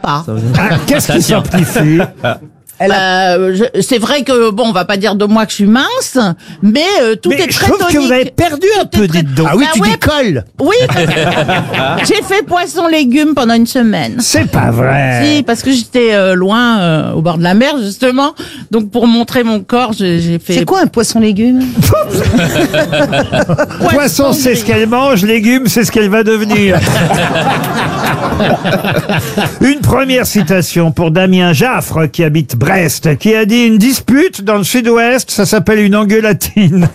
pas. Qu'est-ce qui s'amplifie? C'est vrai que, bon, on va pas dire de moi que je suis mince, mais tout Mais est je très trouve tonique. que vous avez perdu un peu, dites donc. Ah oui, Bah tu ouais. décolles. Oui, j'ai fait poisson-légumes pendant une semaine. C'est pas vrai. Si, parce que j'étais loin, au bord de la mer, justement. Donc, pour montrer mon corps, j'ai fait... C'est quoi un poisson-légume? Poisson, c'est ce qu'elle mange, légumes, c'est ce qu'elle va devenir. Une première citation pour Damien Jaffre, qui habite Brest, qui a dit: une dispute dans le sud-ouest, ça s'appelle une engueulatine.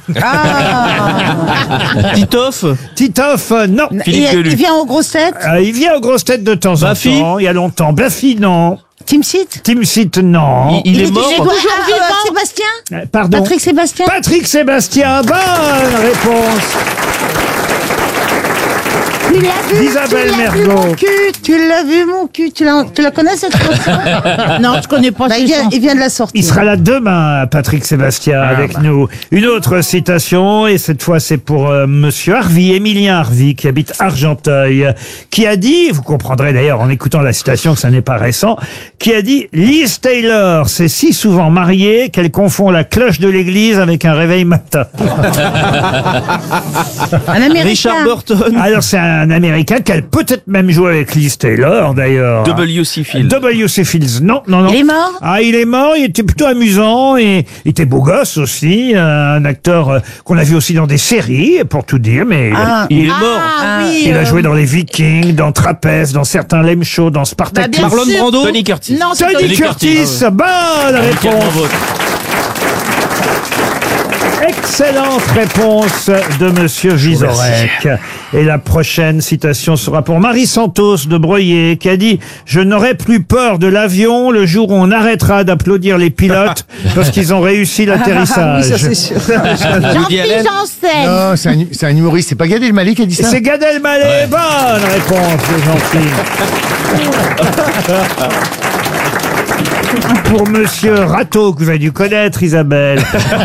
Titoff. Titoff, non. Il vient aux grosses têtes? Il vient aux grosses têtes de temps Baffy. en temps, il y a longtemps. Baffy, non. Team Seat? Tim Sit, non. Il est mort. Sébastien? Pardon. Patrick Sébastien? Patrick Sébastien, bonne réponse. Tu l'as vu? Isabelle Tu l'as vu, Mergo. mon cul? Tu l'as vu, mon cul? Tu la connais, cette chanson? Non, je connais pas Bah, ces il chansons. vient de la sortir. Il sera là demain, Patrick Sébastien, avec nous. Une autre citation, et cette fois c'est pour Monsieur Harvey, Émilien Harvey, qui habite Argenteuil, qui a dit, vous comprendrez d'ailleurs en écoutant la citation que ça n'est pas récent, qui a dit: Liz Taylor s'est si souvent mariée qu'elle confond la cloche de l'église avec un réveil matin. Un Américain. Richard Burton. Alors c'est un Américain qui a peut-être même joué avec Liz Taylor d'ailleurs. W.C. Fields. W.C. Fields, non. Il est mort? Ah, il est mort, il était plutôt amusant et il était beau gosse aussi, un acteur qu'on a vu aussi dans des séries, pour tout dire, mais Il est mort. Ah, oui. il a joué dans les Vikings, dans Trapèze, dans certains Lame Show, dans Spartacus. Bah, bien Marlon sûr. Brando. Tony Curtis. Non, c'est Tony Curtis, bonne réponse. Excellente réponse de Monsieur Vizorek. Et la prochaine citation sera pour Marie Santos de Breuillé, qui a dit: je n'aurai plus peur de l'avion le jour où on arrêtera d'applaudir les pilotes parce qu'ils ont réussi l'atterrissage. Oui, ça c'est sûr. Jean-Philippe Janssen. Non, c'est un humoriste. C'est pas Gad Elmaleh qui a dit Et ça? c'est Gad Elmaleh. Bonne réponse de Jean-Philippe. Pour Monsieur Rateau, que vous avez dû connaître, Isabelle.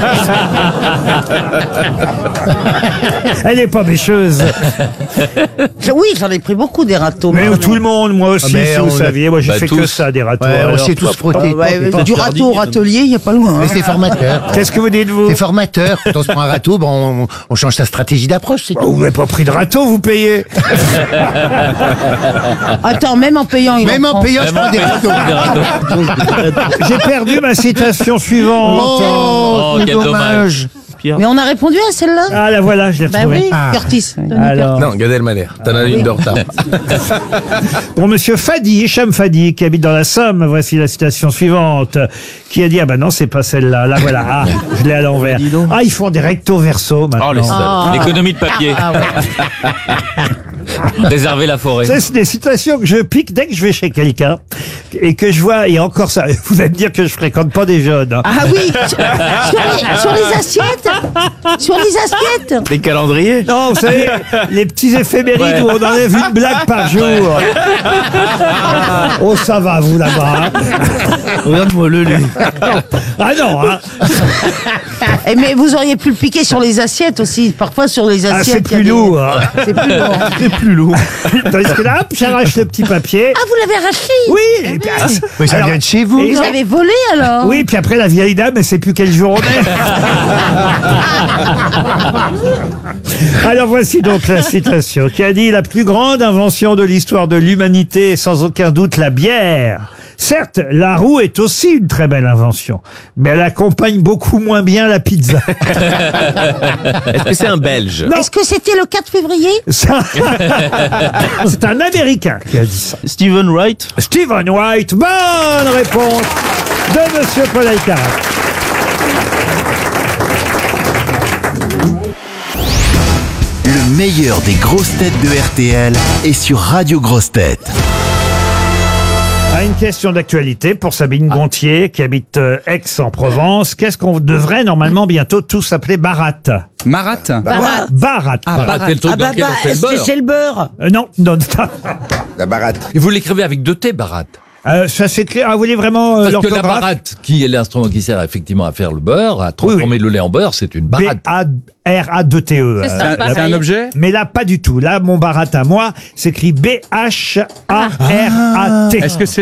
Elle n'est pas mécheuse. Oui, j'en ai pris beaucoup des râteaux. Mais moi. tout le monde, moi aussi, mais si vous on a- saviez. Moi, j'ai Bah, fait que tous. ça, des râteaux. Ouais, on alors. s'est tous frottés. Du râteau au râtelier, il n'y a pas loin. Mais hein. c'est formateur. Qu'est-ce que vous dites, vous? C'est formateur. Quand on se prend un râteau, ben, on change sa stratégie d'approche, c'est tout. Vous n'avez pas pris de râteau, vous payez. Attends, même en payant, il Même en en prend. payant, je prends des râteaux. J'ai perdu ma citation suivante. Oh, quel c'est dommage. dommage. Mais on a répondu à celle-là? Ah, la voilà, je l'ai Bah retrouvée. oui, Curtis. Alors, Non, Gad Elmaleh. T'en as une de retard. pour Monsieur Fadi, Hicham Fadi, qui habite dans la Somme, voici la citation suivante, qui a dit: ah bah non, c'est pas celle-là. Là, voilà. Ah, je l'ai à l'envers. Ah, ils font des recto verso maintenant. Oh, les salauds. L'économie de papier. Réserver la forêt. Ça, c'est des citations que je pique dès que je vais chez quelqu'un et que je vois, et encore ça, vous allez me dire que je fréquente pas des jeunes. Hein. Ah oui, sur les assiettes. Sur les assiettes. Les calendriers. Non, vous savez, les petits éphémérides où on enlève une blague par jour. Oh, ça va, vous, là-bas. Hein. Regarde-moi le lait. Ah non, hein. Eh, mais vous auriez pu le piquer sur les assiettes aussi. Parfois, sur les Ah, assiettes. c'est il y a plus des- lourd. Hein. C'est plus lourd. C'est plus lourd. Tandis que là, hop, j'arrache le petit papier. Ah, vous l'avez arraché? Oui, et puis, Mais ça alors, vient de chez vous. et- Vous avez volé alors? oui, puis après la vieille dame, elle sait plus quel jour on est. Alors voici donc la citation qui a dit: la plus grande invention de l'histoire de l'humanité est sans aucun doute la bière. Certes, la roue est aussi une très belle invention, mais elle accompagne beaucoup moins bien la pizza. Est-ce que c'est un Belge? Non. Est-ce que c'était le 4 février? Ça- C'est un Américain qui a dit ça. Stephen Wright. Stephen Wright, bonne réponse de Monsieur Paul Alcarat. Le meilleur des grosses têtes de RTL est sur Radio Grosses Têtes. Ah, une question d'actualité pour Sabine Gontier qui habite Aix-en-Provence. Qu'est-ce qu'on devrait normalement bientôt tous appeler Barat? Marat. Barat. Barat. C'est le truc dans lequel on fait le est-ce que beurre. c'est le beurre? Non, non. La baratte. Et vous l'écrivez avec 2 T, baratte. Ça c'est clair. Ah, vous voulez vraiment Parce que la l'orthographe? baratte, qui est l'instrument qui sert effectivement à faire le beurre, à transformer le lait en beurre, c'est une baratte. B-A-R-A-2-T-E. C'est ça. C'est un objet? Mais là, pas du tout. Là, mon Barat à moi s'écrit B-H-A-R-A-T. Est-ce que c'est